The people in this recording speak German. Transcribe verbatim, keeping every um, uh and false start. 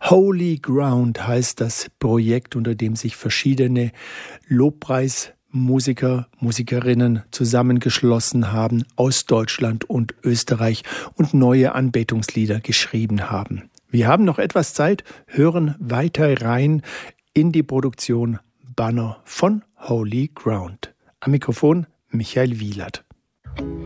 Holy Ground heißt das Projekt, unter dem sich verschiedene Lobpreismusiker, Musikerinnen zusammengeschlossen haben aus Deutschland und Österreich und neue Anbetungslieder geschrieben haben. Wir haben noch etwas Zeit, hören weiter rein in die Produktion Banner von Holy Ground. Am Mikrofon Michael Wielert.